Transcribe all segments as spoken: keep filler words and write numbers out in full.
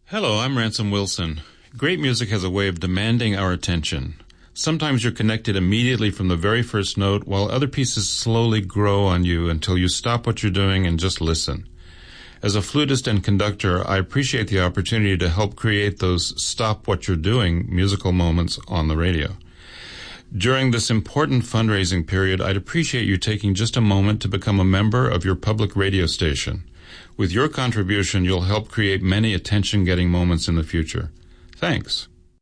Hello, I'm Ransom Wilson. Great music has a way of demanding our attention. Sometimes you're connected immediately from the very first note, while other pieces slowly grow on you until you stop what you're doing and just listen. As a flutist and conductor, I appreciate the opportunity to help create those stop what you're doing musical moments on the radio. During this important fundraising period, I'd appreciate you taking just a moment to become a member of your public radio station. With your contribution, you'll help create many attention-getting moments in the future. Thanks.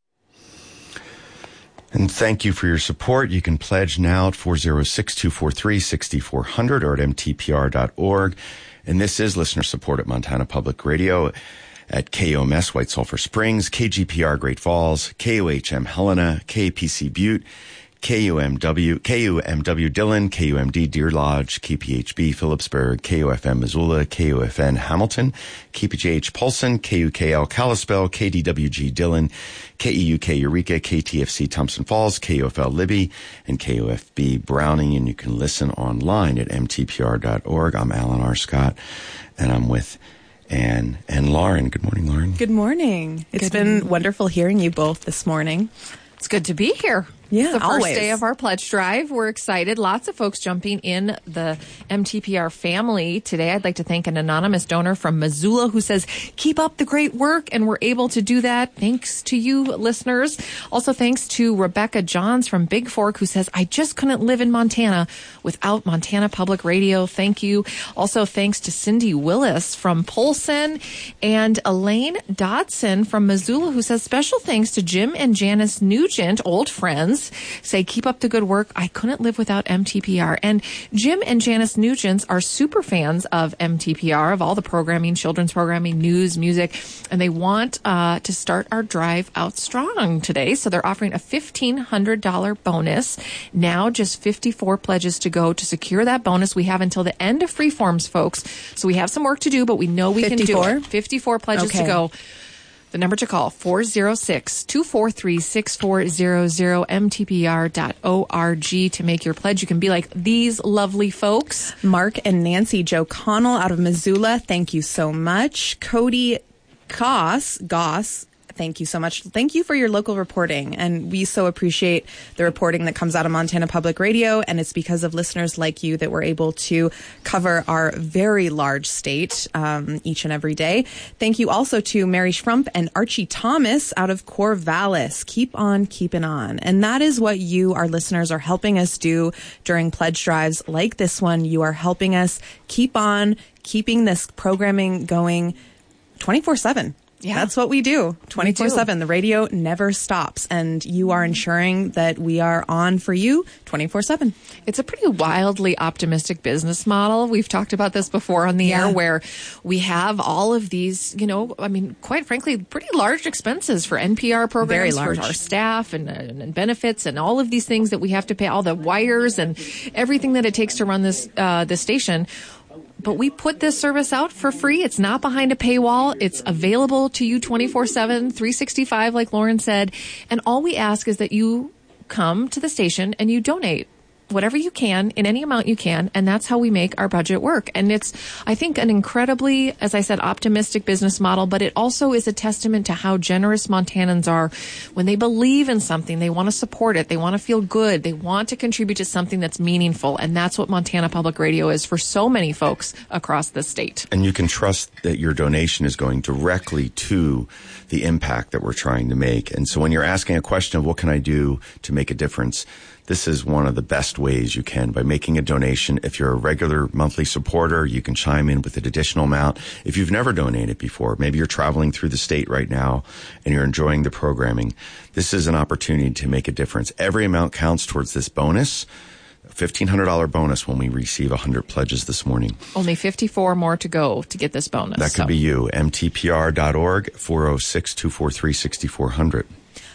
And thank you for your support. You can pledge now at four oh six, two four three, six four zero zero or at m t p r dot org. And this is listener support at Montana Public Radio, at K O M S White Sulphur Springs, K G P R Great Falls, K O H M Helena, K P C Butte, K U M W, K U M W Dillon, K U M D Deer Lodge, K P H B Phillipsburg, K O F M Missoula, K O F N Hamilton, K P J H Polson, K U K L Kalispell, K D W G Dillon, K E U K Eureka, K T F C Thompson Falls, K O F L Libby, and K O F B Browning. And you can listen online at m t p r dot org. I'm Alan R. Scott, and I'm with Ann and Lauren. Good morning, Lauren. Good morning. It's Good been morning. wonderful hearing you both this morning. It's good to be here. Yeah, it's the first always. day of our pledge drive. We're excited. Lots of folks jumping in the M T P R family today. I'd like to thank an anonymous donor from Missoula who says, keep up the great work, and we're able to do that thanks to you, listeners. Also, thanks to Rebecca Johns from Big Fork who says, I just couldn't live in Montana without Montana Public Radio. Thank you. Also, thanks to Cindy Willis from Polson and Elaine Dodson from Missoula who says, special thanks to Jim and Janice Nugent, old friends. Say, keep up the good work. I couldn't live without M T P R. And Jim and Janice Nugent are super fans of M T P R, of all the programming, children's programming, news, music, and they want uh, to start our drive out strong today. So they're offering a fifteen hundred dollars bonus. Now just fifty-four pledges to go to secure that bonus. We have until the end of Freeforms, folks. So we have some work to do, but we know we fifty-four? can do it. fifty-four pledges Okay. to go. The number to call, four oh six, two four three, six four zero zero, m t p r dot org to make your pledge. You can be like these lovely folks. Mark and Nancy Joe Connell out of Missoula, thank you so much. Cody Goss, Goss, thank you so much. Thank you for your local reporting. And we so appreciate the reporting that comes out of Montana Public Radio. And it's because of listeners like you that we're able to cover our very large state um, each and every day. Thank you also to Mary Schrump and Archie Thomas out of Corvallis. Keep on keeping on. And that is what you, our listeners, are helping us do during pledge drives like this one. You are helping us keep on keeping this programming going twenty-four seven. Yeah. That's what we do. twenty-four seven. The radio never stops. And you are ensuring that we are on for you twenty-four seven. It's a pretty wildly optimistic business model. We've talked about this before on the Yeah. air where we have all of these, you know, I mean, quite frankly, pretty large expenses for N P R programs, Very large. for our staff and, and, and benefits and all of these things that we have to pay, all the wires and everything that it takes to run this, uh, this station. But we put this service out for free. It's not behind a paywall. It's available to you twenty-four seven, three sixty-five, like Lauren said. And all we ask is that you come to the station and you donate whatever you can in any amount you can. And that's how we make our budget work. And it's, I think, an incredibly, as I said, optimistic business model, but it also is a testament to how generous Montanans are when they believe in something. They want to support it. They want to feel good. They want to contribute to something that's meaningful. And that's what Montana Public Radio is for so many folks across the state. And you can trust that your donation is going directly to the impact that we're trying to make. And so when you're asking a question of what can I do to make a difference, this is one of the best ways you can by making a donation. If you're a regular monthly supporter, you can chime in with an additional amount. If you've never donated before, maybe you're traveling through the state right now and you're enjoying the programming, this is an opportunity to make a difference. Every amount counts towards this bonus. fifteen hundred dollars bonus when we receive one hundred pledges this morning. Only fifty-four more to go to get this bonus. That could so. be you. m t p r dot org, four oh six, two four three, six four zero zero.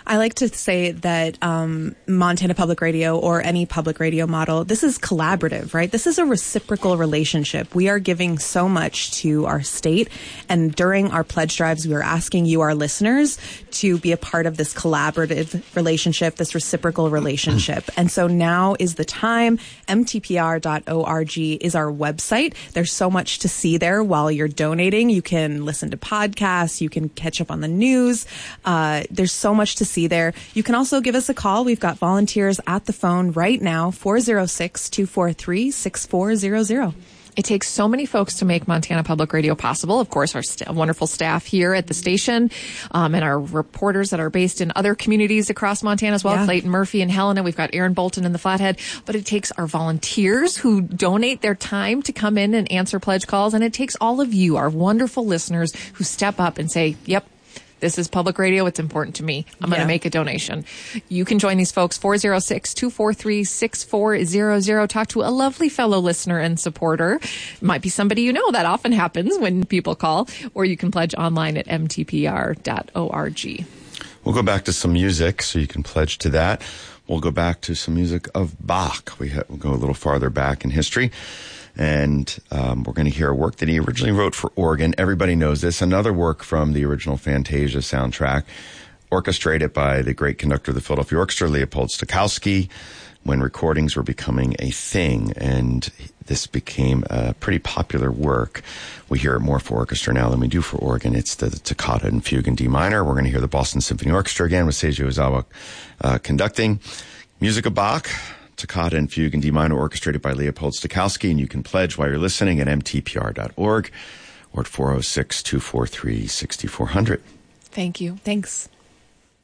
I like to say that um, Montana Public Radio or any public radio model, this is collaborative, right? This is a reciprocal relationship. We are giving so much to our state, and during our pledge drives, we are asking you, our listeners, to be a part of this collaborative relationship, this reciprocal relationship. And so now is the time. M T P R dot org is our website. There's so much to see there while you're donating. You can listen to podcasts. You can catch up on the news. Uh, there's so much to see there. You can also give us a call. We've got volunteers at the phone right now, four oh six, two four three, six four zero zero. It takes so many folks to make Montana Public Radio possible. Of course, our st- wonderful staff here at the station, um, and our reporters that are based in other communities across Montana as well, Yeah. Clayton Murphy and Helena. We've got Aaron Bolton in the Flathead. But it takes our volunteers who donate their time to come in and answer pledge calls. And it takes all of you, our wonderful listeners, who step up and say, yep, this is public radio. It's important to me. I'm going Yeah. to make a donation. You can join these folks, four oh six, two four three, six four zero zero. Talk to a lovely fellow listener and supporter. It might be somebody you know. That often happens when people call. Or you can pledge online at M T P R dot org. We'll go back to some music, so you can pledge to that. We'll go back to some music of Bach. We ha- we'll go a little farther back in history. And um, we're going to hear a work that he originally wrote for organ. Everybody knows this. Another work from the original Fantasia soundtrack, orchestrated by the great conductor of the Philadelphia Orchestra, Leopold Stokowski, when recordings were becoming a thing. And this became a pretty popular work. We hear it more for orchestra now than we do for organ. It's the, the Toccata and Fugue in D minor. We're going to hear the Boston Symphony Orchestra again with Seiji Ozawa uh, conducting. Music of Bach, Toccata and Fugue in D minor, orchestrated by Leopold Stokowski, and you can pledge while you're listening at M T P R dot org or at four oh six, two four three, six four zero zero. Thank you. Thanks.